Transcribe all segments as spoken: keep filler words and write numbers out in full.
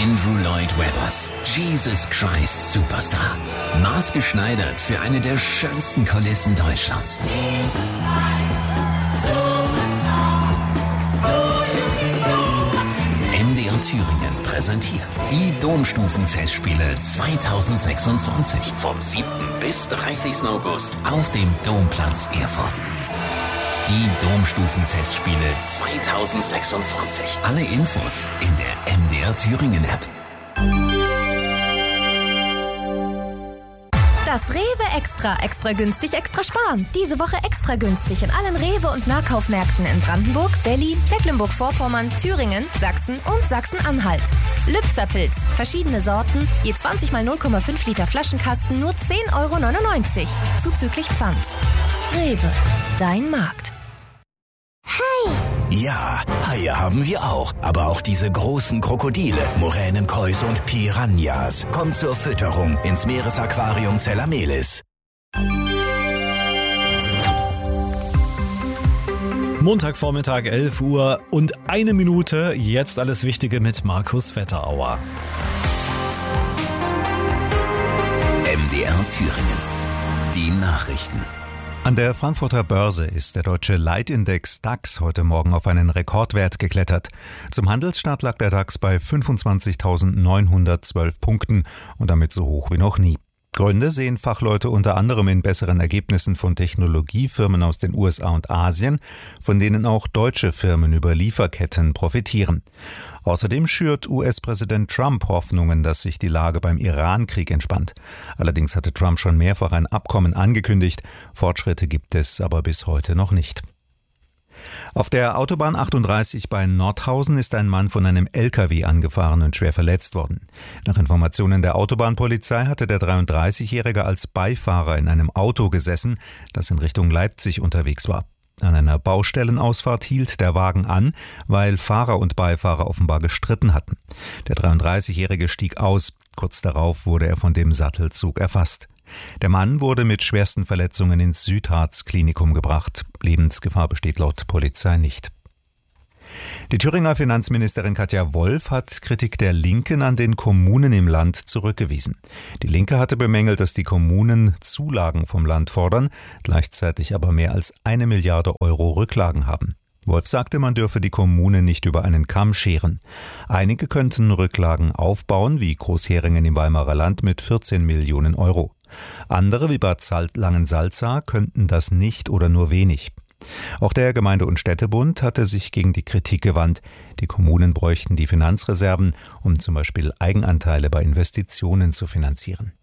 Andrew Lloyd Webbers Jesus Christ Superstar. Maßgeschneidert für eine der schönsten Kulissen Deutschlands. M D R Thüringen präsentiert die Domstufenfestspiele zweitausendsechsundzwanzig vom siebten bis dreißigsten August auf dem Domplatz Erfurt. Die Domstufenfestspiele zweitausendsechsundzwanzig. Alle Infos in der M D R Thüringen App. Das Rewe Extra. Extra günstig, extra sparen. Diese Woche extra günstig in allen Rewe- und Nahkaufmärkten in Brandenburg, Berlin, Mecklenburg-Vorpommern, Thüringen, Sachsen und Sachsen-Anhalt. Lübserpilz. Verschiedene Sorten. Je zwanzig mal null Komma fünf Liter Flaschenkasten nur zehn Euro neunundneunzig. Zuzüglich Pfand. Rewe. Dein Markt. Ja, Haie haben wir auch, aber auch diese großen Krokodile, Moränenkäuse und Piranhas. Kommt zur Fütterung ins Meeresaquarium Zellamelis. Montagvormittag, elf Uhr und eine Minute. Jetzt alles Wichtige mit Markus Wetterauer. M D R Thüringen. Die Nachrichten. An der Frankfurter Börse ist der deutsche Leitindex DAX heute Morgen auf einen Rekordwert geklettert. Zum Handelsstart lag der DAX bei fünfundzwanzigtausendneunhundertzwölf Punkten und damit so hoch wie noch nie. Gründe sehen Fachleute unter anderem in besseren Ergebnissen von Technologiefirmen aus den U S A und Asien, von denen auch deutsche Firmen über Lieferketten profitieren. Außerdem schürt U S-Präsident Trump Hoffnungen, dass sich die Lage beim Iran-Krieg entspannt. Allerdings hatte Trump schon mehrfach ein Abkommen angekündigt. Fortschritte gibt es aber bis heute noch nicht. Auf der Autobahn achtunddreißig bei Nordhausen ist ein Mann von einem L K W angefahren und schwer verletzt worden. Nach Informationen der Autobahnpolizei hatte der dreiunddreißigjährige als Beifahrer in einem Auto gesessen, das in Richtung Leipzig unterwegs war. An einer Baustellenausfahrt hielt der Wagen an, weil Fahrer und Beifahrer offenbar gestritten hatten. Der dreiunddreißigjährige stieg aus. Kurz darauf wurde er von dem Sattelzug erfasst. Der Mann wurde mit schwersten Verletzungen ins Südharz-Klinikum gebracht. Lebensgefahr besteht laut Polizei nicht. Die Thüringer Finanzministerin Katja Wolf hat Kritik der Linken an den Kommunen im Land zurückgewiesen. Die Linke hatte bemängelt, dass die Kommunen Zulagen vom Land fordern, gleichzeitig aber mehr als eine Milliarde Euro Rücklagen haben. Wolf sagte, man dürfe die Kommunen nicht über einen Kamm scheren. Einige könnten Rücklagen aufbauen, wie Großheringen im Weimarer Land mit vierzehn Millionen Euro. Andere, wie Bad Langensalza, könnten das nicht oder nur wenig. Auch der Gemeinde- und Städtebund hatte sich gegen die Kritik gewandt. Die Kommunen bräuchten die Finanzreserven, um zum Beispiel Eigenanteile bei Investitionen zu finanzieren.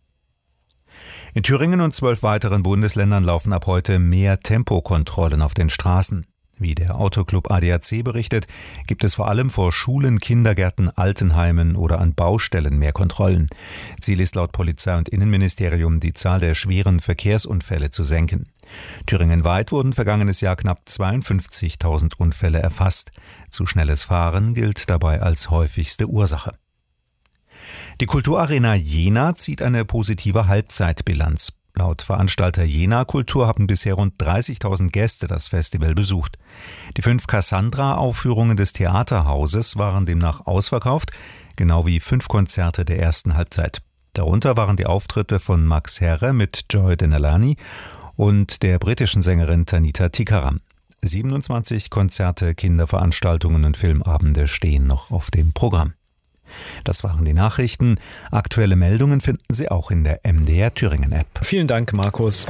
In Thüringen und zwölf weiteren Bundesländern laufen ab heute mehr Tempokontrollen auf den Straßen. Wie der Autoclub A D A C berichtet, gibt es vor allem vor Schulen, Kindergärten, Altenheimen oder an Baustellen mehr Kontrollen. Ziel ist laut Polizei und Innenministerium, die Zahl der schweren Verkehrsunfälle zu senken. Thüringenweit wurden vergangenes Jahr knapp zweiundfünfzigtausend Unfälle erfasst. Zu schnelles Fahren gilt dabei als häufigste Ursache. Die Kulturarena Jena zieht eine positive Halbzeitbilanz. Laut Veranstalter Jena Kultur haben bisher rund dreißigtausend Gäste das Festival besucht. Die fünf Cassandra-Aufführungen des Theaterhauses waren demnach ausverkauft, genau wie fünf Konzerte der ersten Halbzeit. Darunter waren die Auftritte von Max Herre mit Joy Denalani und der britischen Sängerin Tanita Tikaram. siebenundzwanzig Konzerte, Kinderveranstaltungen und Filmabende stehen noch auf dem Programm. Das waren die Nachrichten. Aktuelle Meldungen finden Sie auch in der M D R Thüringen App. Vielen Dank, Markus.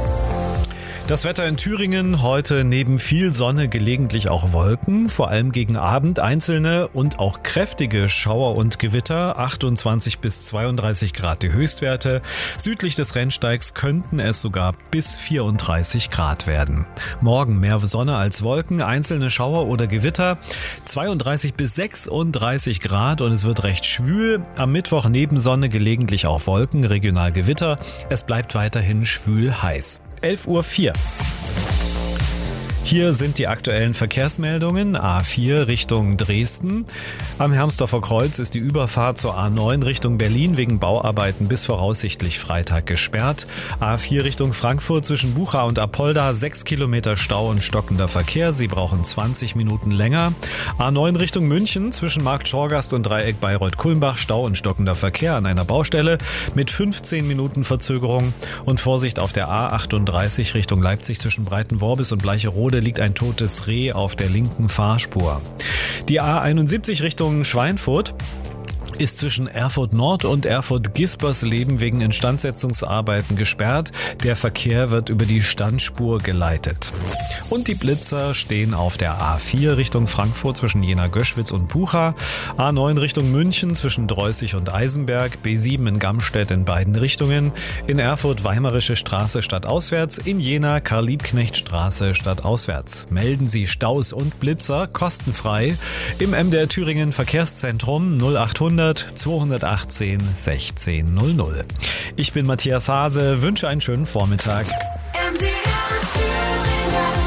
Das Wetter in Thüringen heute neben viel Sonne gelegentlich auch Wolken, vor allem gegen Abend einzelne und auch kräftige Schauer und Gewitter, achtundzwanzig bis zweiunddreißig Grad die Höchstwerte. Südlich des Rennsteigs könnten es sogar bis vierunddreißig Grad werden. Morgen mehr Sonne als Wolken, einzelne Schauer oder Gewitter, zweiunddreißig bis sechsunddreißig Grad und es wird recht schwül. Am Mittwoch neben Sonne gelegentlich auch Wolken, regional Gewitter. Es bleibt weiterhin schwül heiß. elf Uhr vier. Hier sind die aktuellen Verkehrsmeldungen. A vier Richtung Dresden. Am Hermsdorfer Kreuz ist die Überfahrt zur A neun Richtung Berlin wegen Bauarbeiten bis voraussichtlich Freitag gesperrt. A vier Richtung Frankfurt zwischen Bucha und Apolda, sechs Kilometer Stau und stockender Verkehr. Sie brauchen zwanzig Minuten länger. A neun Richtung München zwischen Markt Schorgast und Dreieck Bayreuth-Kulmbach, Stau und stockender Verkehr an einer Baustelle mit fünfzehn Minuten Verzögerung. Und Vorsicht auf der A achtunddreißig Richtung Leipzig zwischen Breitenworbis und Bleicherode liegt ein totes Reh auf der linken Fahrspur. Die A einundsiebzig Richtung Schweinfurt ist zwischen Erfurt Nord und Erfurt Gispersleben wegen Instandsetzungsarbeiten gesperrt. Der Verkehr wird über die Standspur geleitet. Und die Blitzer stehen auf der A vier Richtung Frankfurt zwischen Jena-Göschwitz und Bucha, A neun Richtung München zwischen Dreußig und Eisenberg, B sieben in Gamstedt in beiden Richtungen, in Erfurt Weimarische Straße stadtauswärts, in Jena Karl-Liebknecht-Straße stadtauswärts. Melden Sie Staus und Blitzer kostenfrei im M D R Thüringen Verkehrszentrum null achthundert zweihundertachtzehn sechzehn null null. Ich bin Matthias Hase, wünsche einen schönen Vormittag. M D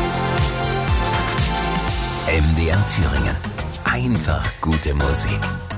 R Thüringen. Einfach gute Musik.